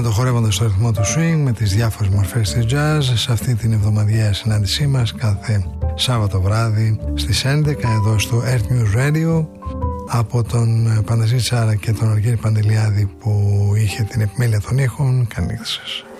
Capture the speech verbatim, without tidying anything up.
το χορεύοντας στο ρυθμό του swing με τις διάφορες μορφές της jazz σε αυτή την εβδομαδιαία συνάντησή μας κάθε Σάββατο βράδυ στις έντεκα εδώ στο Earth News Radio από τον Παναζή Τσάρα και τον Αργύρη Παντελιάδη που είχε την επιμέλεια των ήχων. Καλή νύχτα σας.